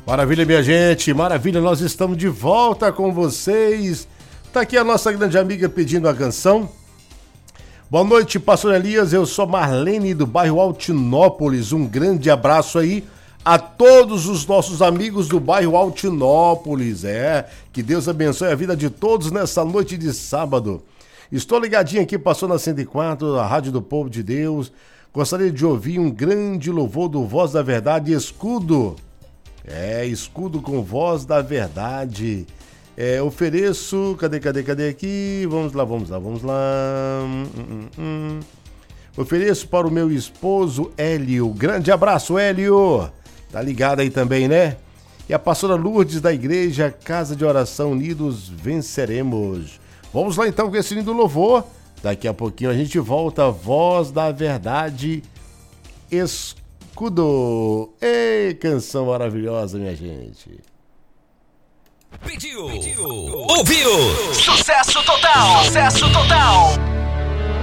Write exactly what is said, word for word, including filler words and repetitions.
Maravilha, minha gente, maravilha, nós estamos de volta com vocês. Tá aqui a nossa grande amiga pedindo a canção. Boa noite, pastor Elias, eu sou Marlene do bairro Altinópolis. Um grande abraço aí a todos os nossos amigos do bairro Altinópolis. É, que Deus abençoe a vida de todos nessa noite de sábado. Estou ligadinho aqui, passou na cento e quatro, a Rádio do Povo de Deus. Gostaria de ouvir um grande louvor do Voz da Verdade, Escudo. É, Escudo com Voz da Verdade. É, ofereço, cadê, cadê, cadê aqui? Vamos lá, vamos lá, vamos lá. Hum, hum, hum. Ofereço para o meu esposo Hélio. Grande abraço, Hélio. Tá ligado aí também, né? E a pastora Lourdes da igreja Casa de Oração Unidos Venceremos. Vamos lá então com esse lindo louvor. Daqui a pouquinho a gente volta. Voz da Verdade, Escudo. Ei, canção maravilhosa, minha gente. Pediu, Pediu. ouviu, sucesso total, sucesso total.